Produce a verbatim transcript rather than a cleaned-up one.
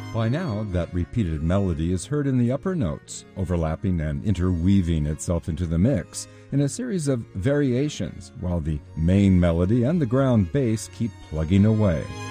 By now, that repeated melody is heard in the upper notes, overlapping and interweaving itself into the mix in a series of variations, while the main melody and the ground bass keep plugging away.